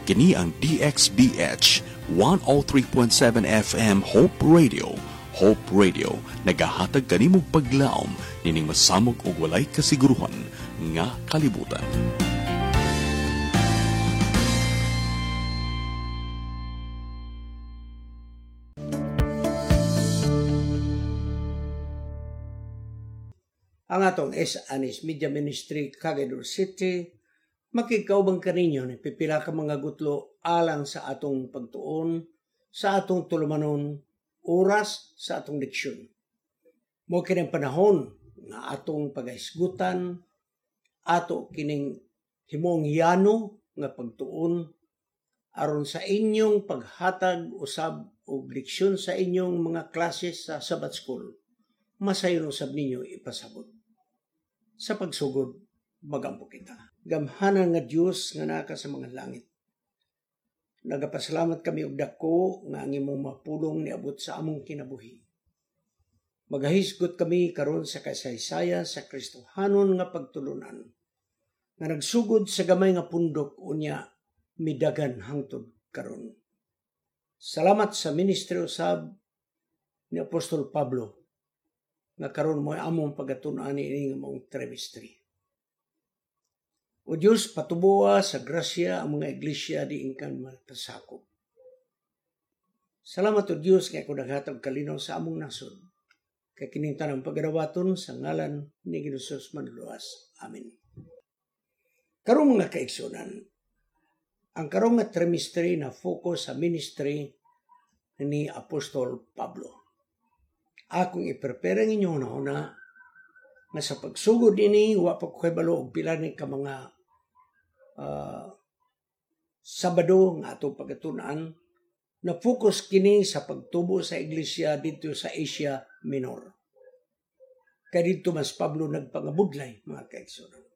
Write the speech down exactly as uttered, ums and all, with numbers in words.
Kini ang D X B H one oh three point seven F M Hope Radio. Hope Radio nagahatag kanimong paglaom nining masamog og walay kasiguruhan nga kalibutan. Ang atong S. Anis Media Ministry, Cagayan City, makikaubang kaninyo ni pipila ka mga gutlo alang sa atong pagtuon, sa atong tulumanon, oras sa atong leksyon. Mo kining panahon nga atong pagahisgutan, ato kining himong yano nga pagtuon, aron sa inyong paghatag usab og leksyon sa inyong mga klase sa Sabbath School, masayon usab ninyo ipasabot. Sa pagsugod, magampo kita. Gamhanan nga Dios nga naka sa mga langit. Nagapasalamat kami og dako nga ang imong mapulong niabot sa among kinabuhi. Magahisgot kami karon sa kasaysayan sa Kristohanon nga pagtulunan, nga nagsugod sa gamay nga pundok unya midagan hangtod karon. Salamat sa ministeryo usab ni Apostol Pablo nga karon mo among pagatun-an ini nga mong trimestry. O Diyos, patubuha sa grasya ang mga iglesia di ingkan mapasakop. Salamat o Diyos kay ako naghatag kalinaw sa among nasod. Kay kining tanang pagadawaton sa ngalan ni Hesus Manluas. Amen. Karong mga kaigsunan, ang karong nga trimestry na focus sa ministry ni Apostol Pablo. Akong iprepare ng inyo na nga sa pagsugod ini, wa pa ko kay balo og pila ni ka mga uh, Sabado nga atong pagatunan na focus kini sa pagtubo sa iglesia dito sa Asia Minor. Kaya dito mas Pablo nagpangabudlay, mga kaigsunan.